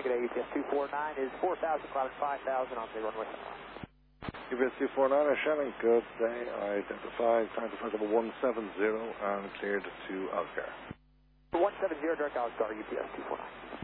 today, UPS 249 is 4,000, cloud 5,000 on the runway. UPS 249 is Shannon, good day. Identified, time to flight level 170 and cleared to Alcar. 170, direct Alcar, UPS 249.